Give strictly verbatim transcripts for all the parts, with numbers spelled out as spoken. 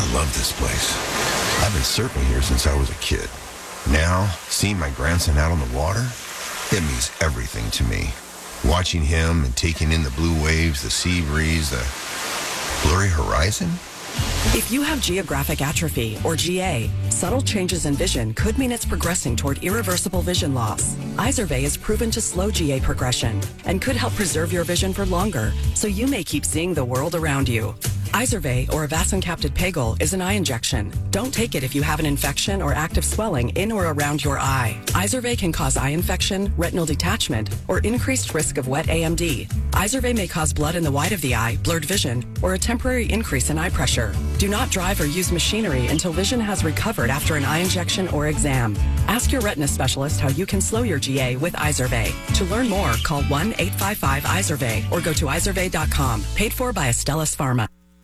love this place. I've been surfing here since I was a kid. Now, seeing my grandson out on the water, it means everything to me. Watching him and taking in the blue waves, the sea breeze, the blurry horizon. If you have geographic atrophy, or G A, subtle changes in vision could mean it's progressing toward irreversible vision loss. Izervay is proven to slow G A progression and could help preserve your vision for longer, so you may keep seeing the world around you. Izervay, or avacincaptad pegol, is an eye injection. Don't take it if you have an infection or active swelling in or around your eye. Izervay can cause eye infection, retinal detachment, or increased risk of wet A M D. Izervay may cause blood in the white of the eye, blurred vision, or a temporary increase in eye pressure. Do not drive or use machinery until vision has recovered after an eye injection or exam. Ask your retina specialist how you can slow your G A with Izervay. To learn more, call one eight five five Izervay or go to izervay dot com. Paid for by Astellas Pharma.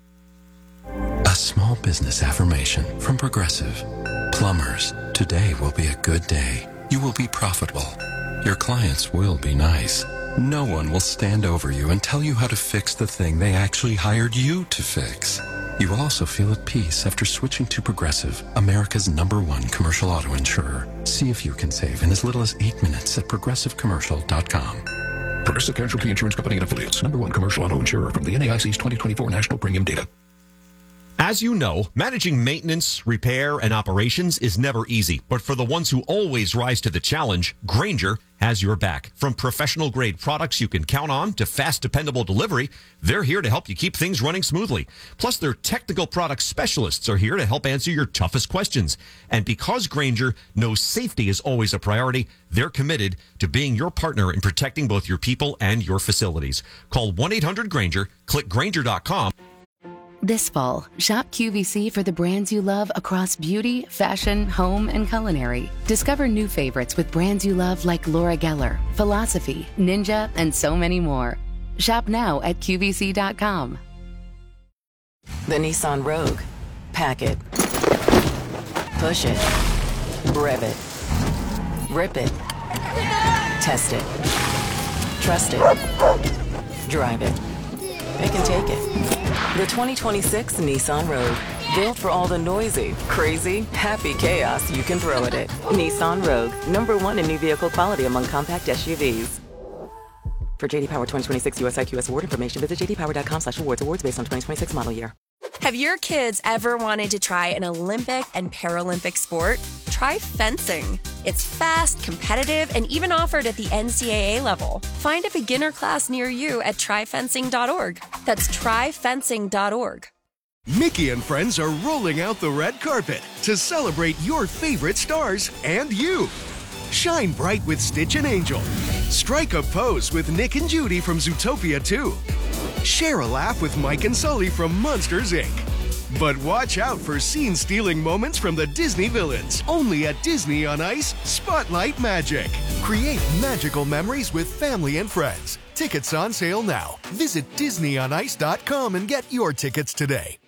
A small business affirmation from Progressive. Plumbers, today will be a good day. You will be profitable. Your clients will be nice. No one will stand over you and tell you how to fix the thing they actually hired you to fix. You will also feel at peace after switching to Progressive, America's number one commercial auto insurer. See if you can save in as little as eight minutes at progressive commercial dot com. Progressive Casualty Insurance Company and Affiliates, number one commercial auto insurer from the N A I C's twenty twenty-four National Premium Data. As you know, managing maintenance, repair, and operations is never easy. But for the ones who always rise to the challenge, Grainger has your back. From professional-grade products you can count on to fast, dependable delivery, they're here to help you keep things running smoothly. Plus, their technical product specialists are here to help answer your toughest questions. And because Grainger knows safety is always a priority, they're committed to being your partner in protecting both your people and your facilities. Call one eight hundred Grainger, click Grainger dot com. This fall, shop Q V C for the brands you love across beauty, fashion, home, and culinary. Discover new favorites with brands you love like Laura Geller, Philosophy, Ninja, and so many more. Shop now at Q V C dot com. The Nissan Rogue. Pack it. Push it. Rev it. Rip it. Test it. Trust it. Drive it. It can take it. The twenty twenty-six Nissan Rogue. Built for all the noisy, crazy, happy chaos you can throw at it. Nissan Rogue. Number one in new vehicle quality among compact S U Vs. For J D Power twenty twenty-six U S I Q S award information, visit j d power dot com slash awards. Awards based on twenty twenty-six model year. Have your kids ever wanted to try an Olympic and Paralympic sport? Try fencing. It's fast, competitive, and even offered at the N C double A level. Find a beginner class near you at try fencing dot org. That's try fencing dot org. Mickey and friends are rolling out the red carpet to celebrate your favorite stars and you. Shine bright with Stitch and Angel. Strike a pose with Nick and Judy from Zootopia two. Share a laugh with Mike and Sully from Monsters, Incorporated. But watch out for scene-stealing moments from the Disney villains. Only at Disney on Ice, Spotlight Magic. Create magical memories with family and friends. Tickets on sale now. Visit disney on ice dot com and get your tickets today.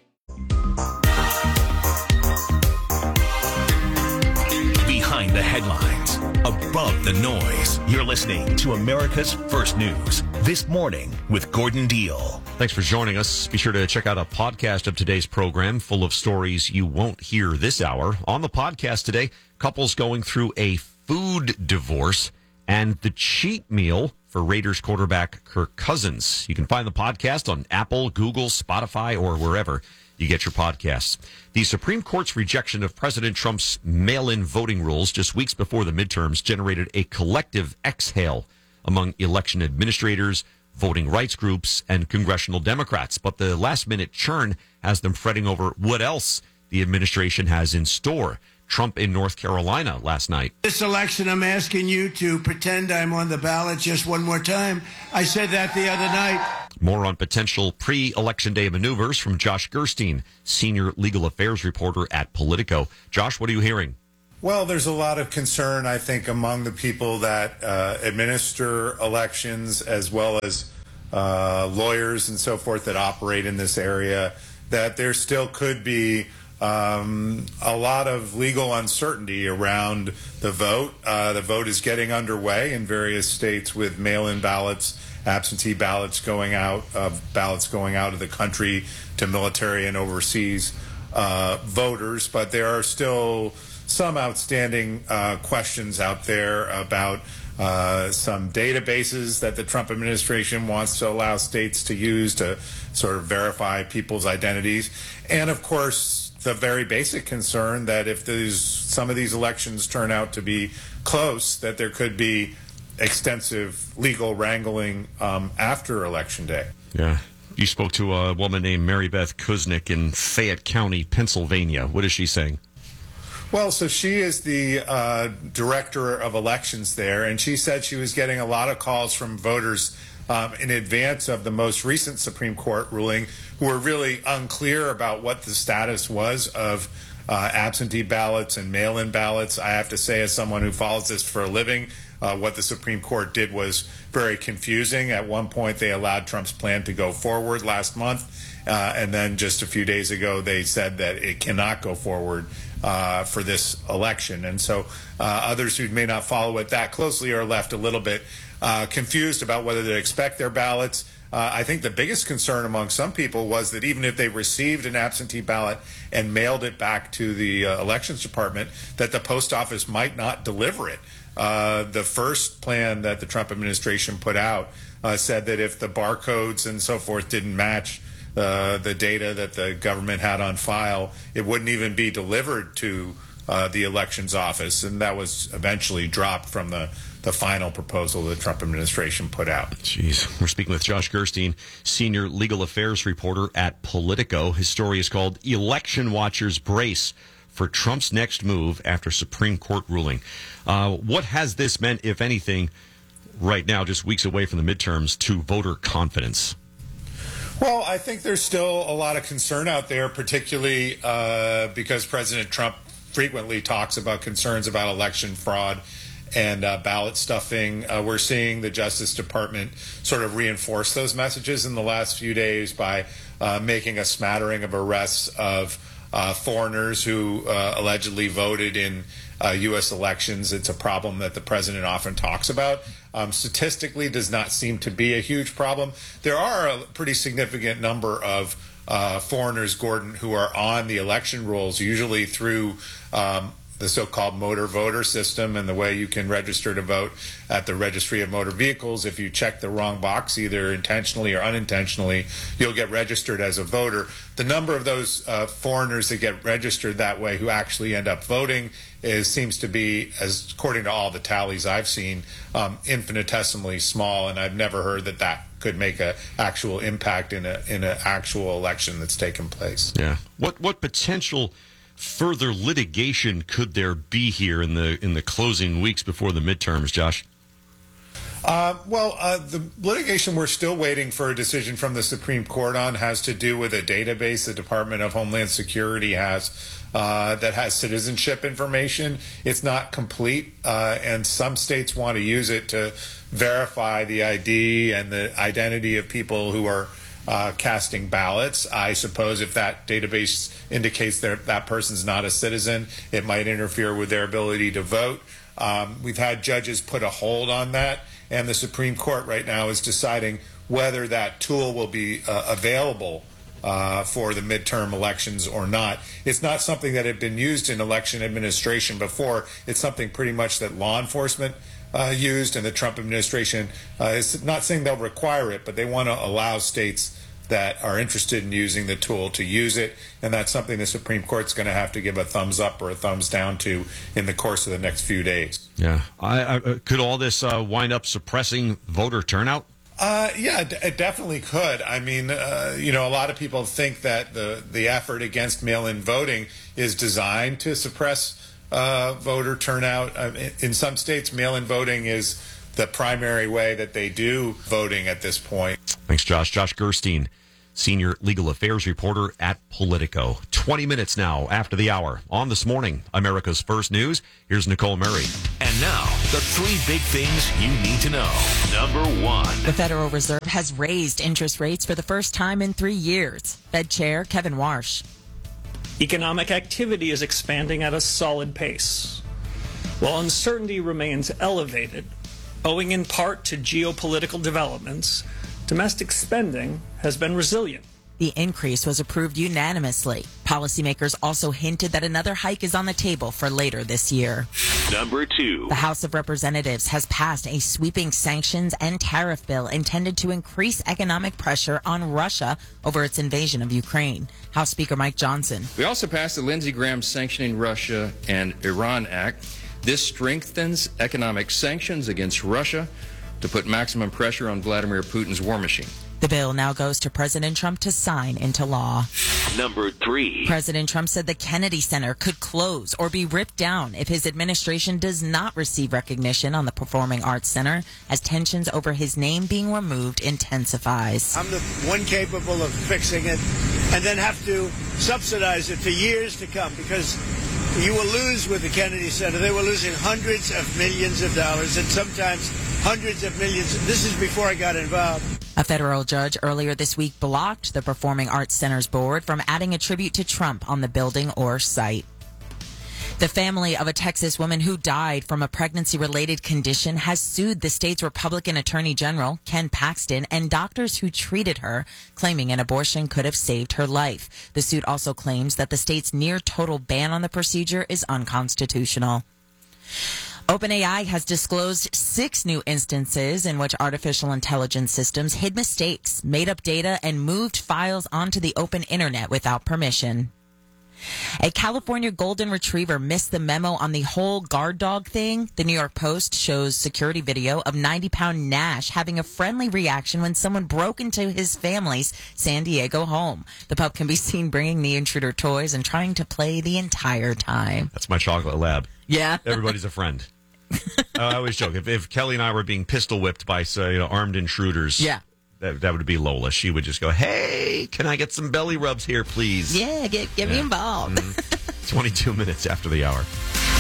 Behind the headlines, above the noise, you're listening to America's First News This Morning with Gordon Deal. Thanks for joining us. Be sure to check out a podcast of today's program full of stories you won't hear this hour. On the podcast today, couples going through a food divorce and the cheat meal for Raiders quarterback Kirk Cousins. You can find the podcast on Apple, Google, Spotify, or wherever you get your podcasts. The Supreme Court's rejection of President Trump's mail-in voting rules just weeks before the midterms generated a collective exhale among election administrators, voting rights groups, and congressional Democrats. But the last-minute churn has them fretting over what else the administration has in store. Trump in North Carolina last night. This election, I'm asking you to pretend I'm on the ballot just one more time. I said that the other night. More on potential pre-election day maneuvers from Josh Gerstein, senior legal affairs reporter at Politico. Josh, what are you hearing? Well, there's a lot of concern, I think, among the people that uh, administer elections, as well as uh, lawyers and so forth that operate in this area, that there still could be Um, a lot of legal uncertainty around the vote. Uh, the vote is getting underway in various states with mail-in ballots, absentee ballots going out, uh, ballots going out of the country to military and overseas uh, voters, but there are still some outstanding uh, questions out there about uh, some databases that the Trump administration wants to allow states to use to sort of verify people's identities. And, of course, the very basic concern that if these, some of these elections turn out to be close, that there could be extensive legal wrangling um, after Election Day. Yeah. You spoke to a woman named Mary Beth Kuznick in Fayette County, Pennsylvania. What is she saying? Well, so she is the uh, director of elections there, and she said she was getting a lot of calls from voters um, in advance of the most recent Supreme Court ruling who were really unclear about what the status was of uh, absentee ballots and mail-in ballots. I have to say, as someone who follows this for a living, uh, what the Supreme Court did was very confusing. At one point, they allowed Trump's plan to go forward last month, uh, and then just a few days ago, they said that it cannot go forward Uh, for this election. And so uh, others who may not follow it that closely are left a little bit uh, confused about whether they expect their ballots. Uh, I think the biggest concern among some people was that even if they received an absentee ballot and mailed it back to the uh, elections department, that the post office might not deliver it. Uh, the first plan that the Trump administration put out uh, said that if the barcodes and so forth didn't match Uh, the data that the government had on file, it wouldn't even be delivered to uh, the elections office, and that was eventually dropped from the, the final proposal the Trump administration put out. Jeez. We're speaking with Josh Gerstein, senior legal affairs reporter at Politico. His story is called Election Watchers Brace for Trump's Next Move After Supreme Court Ruling. Uh, what has this meant, if anything, right now, just weeks away from the midterms, to voter confidence? Well, I think there's still a lot of concern out there, particularly uh, because President Trump frequently talks about concerns about election fraud and uh, ballot stuffing. Uh, we're seeing the Justice Department sort of reinforce those messages in the last few days by uh, making a smattering of arrests of uh, foreigners who uh, allegedly voted in uh, U S elections. It's a problem that the president often talks about. Um, statistically does not seem to be a huge problem. There are a pretty significant number of uh, foreigners, Gordon, who are on the election rolls, usually through um, the so-called motor voter system and the way you can register to vote at the Registry of Motor Vehicles. If you check the wrong box, either intentionally or unintentionally, you'll get registered as a voter. The number of those uh, foreigners that get registered that way who actually end up voting is seems to be, as according to all the tallies I've seen, um, infinitesimally small, and I've never heard that that could make a actual impact in a in an actual election that's taken place. Yeah. What what potential further litigation could there be here in the in the closing weeks before the midterms, Josh? Uh, well, uh, the litigation we're still waiting for a decision from the Supreme Court on has to do with a database the Department of Homeland Security has uh, that has citizenship information. It's not complete, uh, and some states want to use it to verify the I D and the identity of people who are Uh, casting ballots. I suppose if that database indicates that that person's not a citizen, it might interfere with their ability to vote. Um, we've had judges put a hold on that, and the Supreme Court right now is deciding whether that tool will be uh, available uh, for the midterm elections or not. It's not something that had been used in election administration before. It's something pretty much that law enforcement uh, used, and the Trump administration uh, is not saying they'll require it, but they want to allow states that are interested in using the tool to use it, and that's something the Supreme Court's going to have to give a thumbs up or a thumbs down to in the course of the next few days. Yeah. I, I, could all this uh, wind up suppressing voter turnout? Uh, yeah, it definitely could. I mean, uh, you know, a lot of people think that the, the effort against mail-in voting is designed to suppress uh, voter turnout. Uh, in some states, mail-in voting is the primary way that they do voting at this point. Thanks, Josh. Josh Gerstein, senior legal affairs reporter at Politico. twenty minutes now after the hour. On This Morning, America's First News, here's Nicole Murray. And now, the three big things you need to know. Number one. The Federal Reserve has raised interest rates for the first time in three years. Fed Chair Kevin Warsh. Economic activity is expanding at a solid pace. While uncertainty remains elevated, owing in part to geopolitical developments, domestic spending has been resilient. The increase was approved unanimously. Policymakers also hinted that another hike is on the table for later this year. Number two. The House of Representatives has passed a sweeping sanctions and tariff bill intended to increase economic pressure on Russia over its invasion of Ukraine. House Speaker Mike Johnson. We also passed the Lindsey Graham Sanctioning Russia and Iran Act. This strengthens economic sanctions against Russia to put maximum pressure on Vladimir Putin's war machine. The bill now goes to President Trump to sign into law. Number three. President Trump said the Kennedy Center could close or be ripped down if his administration does not receive recognition on the Performing Arts Center as tensions over his name being removed intensifies. I'm the one capable of fixing it and then have to subsidize it for years to come because you will lose with the Kennedy Center. They were losing hundreds of millions of dollars and sometimes hundreds of millions. This is before I got involved. A federal judge earlier this week blocked the Performing Arts Center's board from adding a tribute to Trump on the building or site. The family of a Texas woman who died from a pregnancy-related condition has sued the state's Republican Attorney General, Ken Paxton, and doctors who treated her, claiming an abortion could have saved her life. The suit also claims that the state's near-total ban on the procedure is unconstitutional. OpenAI has disclosed six new instances in which artificial intelligence systems hid mistakes, made up data, and moved files onto the open internet without permission. A California golden retriever missed the memo on the whole guard dog thing. The New York Post shows security video of ninety-pound Nash having a friendly reaction when someone broke into his family's San Diego home. The pup can be seen bringing the intruder toys and trying to play the entire time. That's my chocolate lab. Yeah. Everybody's a friend. uh, I always joke, if, if Kelly and I were being pistol whipped by say, you know, armed intruders, yeah. that, that would be Lola. She would just go, hey, can I get some belly rubs here, please? Yeah, get, get yeah. me involved. Mm-hmm. twenty-two minutes after the hour.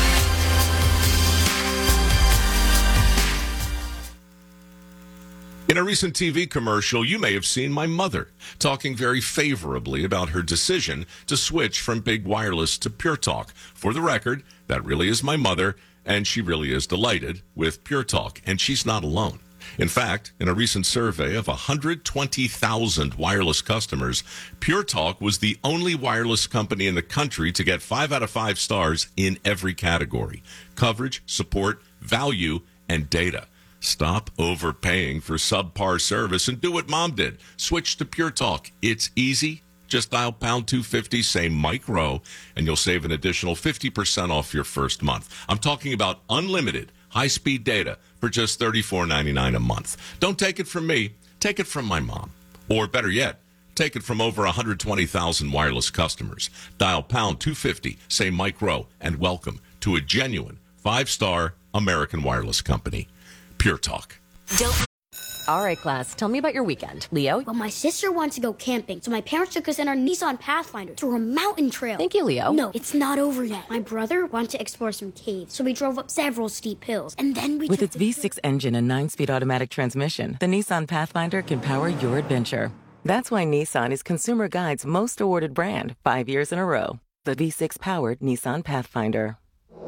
In a recent T V commercial, you may have seen my mother talking very favorably about her decision to switch from Big Wireless to Pure Talk. For the record, that really is my mother, and she really is delighted with Pure Talk, and she's not alone. In fact, in a recent survey of one hundred twenty thousand wireless customers, Pure Talk was the only wireless company in the country to get five out of five stars in every category: coverage, support, value, and data. Stop overpaying for subpar service and do what Mom did. Switch to Pure Talk. It's easy. Just dial pound two fifty, say Mike Rowe, and you'll save an additional fifty percent off your first month. I'm talking about unlimited high-speed data for just thirty-four ninety-nine a month. Don't take it from me. Take it from my mom. Or better yet, take it from over one hundred twenty thousand wireless customers. Dial pound two fifty, say Mike Rowe, and welcome to a genuine five-star American wireless company. Pure Talk. Don't. All right, class, tell me about your weekend. Leo? Well, my sister wants to go camping, so my parents took us in our Nissan Pathfinder through a mountain trail. Thank you, Leo. No, it's not over yet. My brother wanted to explore some caves, so we drove up several steep hills, and then we With took its V six engine and nine-speed automatic transmission, the Nissan Pathfinder can power your adventure. That's why Nissan is Consumer Guide's most awarded brand five years in a row. The V six-powered Nissan Pathfinder.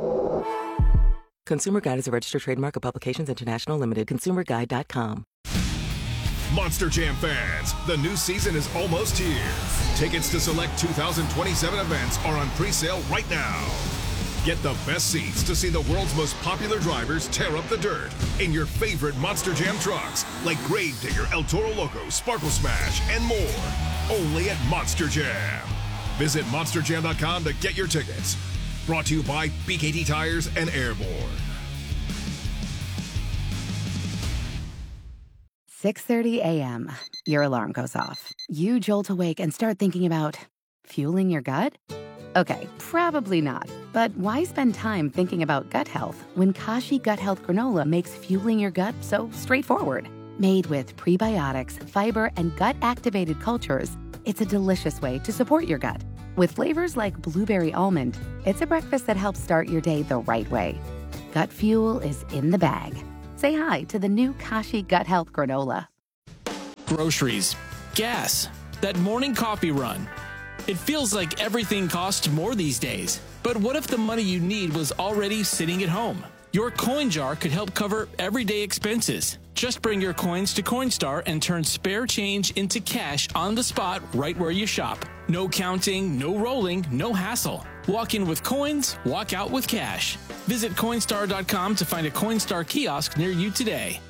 Consumer Guide is a registered trademark of Publications International Limited. consumer guide dot com. Monster Jam fans, the new season is almost here. Tickets to select two thousand twenty-seven events are on pre-sale right now. Get the best seats to see the world's most popular drivers tear up the dirt in your favorite Monster Jam trucks, like Gravedigger, El Toro Loco, Sparkle Smash, and more. Only at Monster Jam. Visit monster jam dot com to get your tickets. Brought to you by B K T Tires and Airborne. six thirty a.m. Your alarm goes off. You jolt awake and start thinking about fueling your gut? Okay, probably not. But why spend time thinking about gut health when Kashi Gut Health Granola makes fueling your gut so straightforward? Made with prebiotics, fiber, and gut-activated cultures, it's a delicious way to support your gut. With flavors like blueberry almond, it's a breakfast that helps start your day the right way. Gut fuel is in the bag. Say hi to the new Kashi Gut Health Granola. Groceries, gas, that morning coffee run. It feels like everything costs more these days. But what if the money you need was already sitting at home? Your coin jar could help cover everyday expenses. Just bring your coins to Coinstar and turn spare change into cash on the spot right where you shop. No counting, no rolling, no hassle. Walk in with coins, walk out with cash. Visit Coinstar dot com to find a Coinstar kiosk near you today.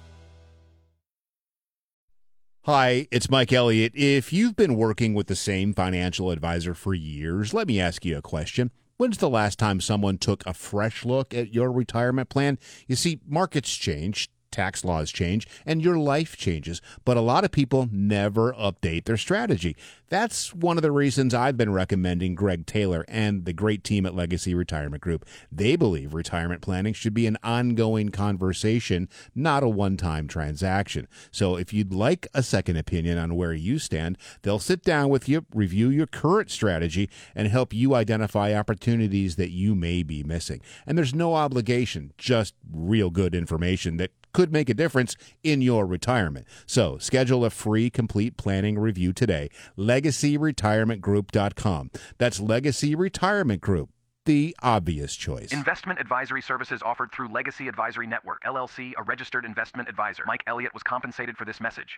Hi, it's Mike Elliott. If you've been working with the same financial advisor for years, let me ask you a question. When's the last time someone took a fresh look at your retirement plan? You see, markets change, tax laws change, and your life changes, but a lot of people never update their strategy. That's one of the reasons I've been recommending Greg Taylor and the great team at Legacy Retirement Group. They believe retirement planning should be an ongoing conversation, not a one-time transaction. So if you'd like a second opinion on where you stand, they'll sit down with you, review your current strategy, and help you identify opportunities that you may be missing. And there's no obligation, just real good information that could make a difference in your retirement. So schedule a free complete planning review today. legacy retirement group dot com. That's Legacy Retirement Group, the obvious choice. Investment advisory services offered through Legacy Advisory Network, L L C, a registered investment advisor. Mike Elliott was compensated for this message.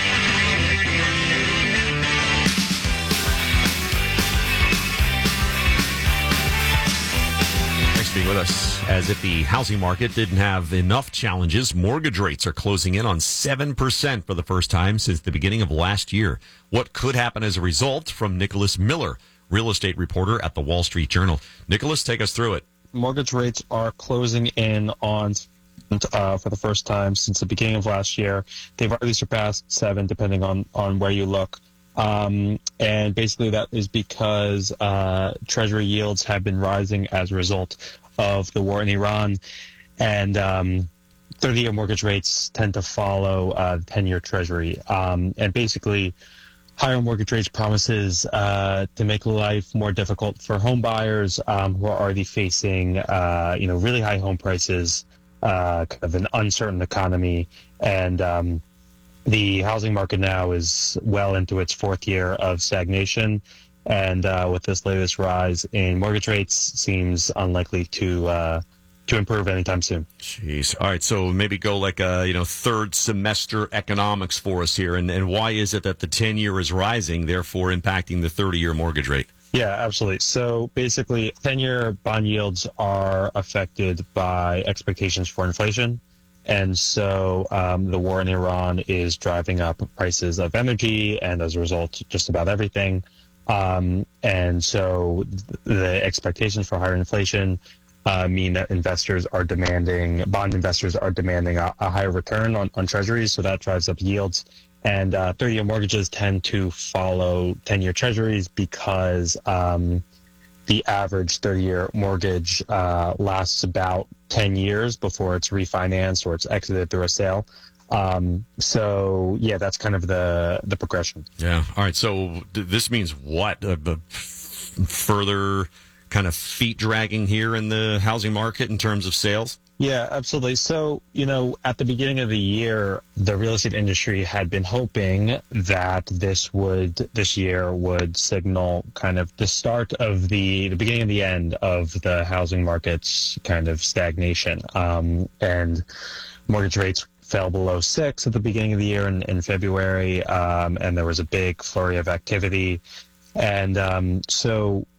Thanks for being with us. As if the housing market didn't have enough challenges, mortgage rates are closing in on seven percent for the first time since the beginning of last year. What could happen as a result? From Nicholas Miller, real estate reporter at the Wall Street Journal. Nicholas, take us through it. Mortgage rates are closing in on uh, for the first time since the beginning of last year. They've already surpassed seven, depending on, on where you look. Um, and basically that is because uh, Treasury yields have been rising as a result of the war in Iran. And um, thirty-year mortgage rates tend to follow uh, the ten-year Treasury. Um, and basically, higher mortgage rates promises uh, to make life more difficult for home buyers um, who are already facing, uh, you know, really high home prices, uh, kind of an uncertain economy, and um, the housing market now is well into its fourth year of stagnation, and uh, with this latest rise in mortgage rates, seems unlikely to uh, to improve anytime soon. Jeez. All right, so maybe go like a you know third semester economics for us here, and, and why is it that the ten-year is rising, therefore impacting the thirty-year mortgage rate? Yeah, absolutely. So basically, ten-year bond yields are affected by expectations for inflation. And so um, the war in Iran is driving up prices of energy and, as a result, just about everything. Um, and so the expectations for higher inflation uh, mean that investors are demanding, bond investors are demanding a, a higher return on, on treasuries. So that drives up yields. And uh, thirty-year mortgages tend to follow ten-year treasuries because um, the average thirty-year mortgage uh, lasts about ten years before it's refinanced or it's exited through a sale. Um, so, yeah, that's kind of the the progression. Yeah. All right. So th- this means what? Uh, the f- further kind of feet dragging here in the housing market in terms of sales? Yeah, absolutely. So, you know, at the beginning of the year, the real estate industry had been hoping that this would, this year would signal kind of the start of the, the beginning of the end of the housing market's kind of stagnation. Um, and mortgage rates fell below six at the beginning of the year in, in February. Um, and there was a big flurry of activity. And um, so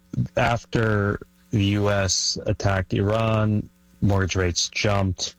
after the U S attacked Iran, mortgage rates jumped,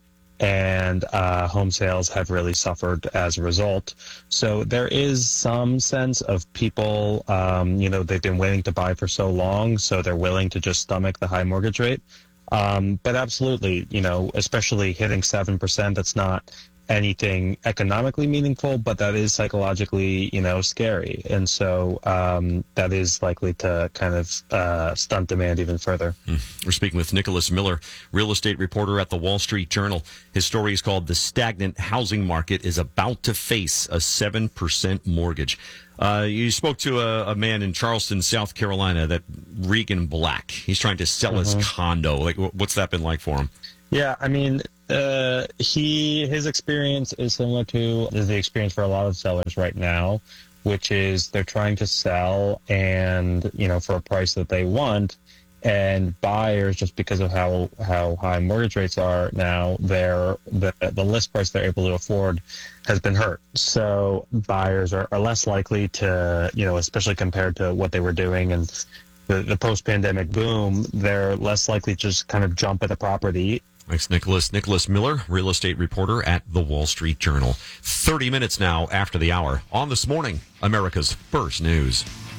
and uh, home sales have really suffered as a result. So there is some sense of people, um, you know, they've been waiting to buy for so long, so they're willing to just stomach the high mortgage rate. Um, but absolutely, you know, especially hitting seven percent, that's not anything economically meaningful, but that is psychologically, you know, scary. And so um, that is likely to kind of uh, stunt demand even further. Mm. We're speaking with Nicholas Miller, real estate reporter at the Wall Street Journal. His story is called "The Stagnant Housing Market is About to Face a seven percent Mortgage." Uh, you spoke to a, a man in Charleston, South Carolina, that Regan Black. He's trying to sell mm-hmm. his condo. Like, what's that been like for him? Yeah, I mean, uh, he his experience is similar to the experience for a lot of sellers right now, which is they're trying to sell and, you know, for a price that they want. And buyers, just because of how how high mortgage rates are now, their the the list price they're able to afford has been hurt. So buyers are, are less likely to, you know, especially compared to what they were doing and the, the post-pandemic boom, they're less likely to just kind of jump at a property. Thanks, Nicholas. Nicholas Miller, real estate reporter at the Wall Street Journal. thirty minutes now after the hour on This Morning, America's First News.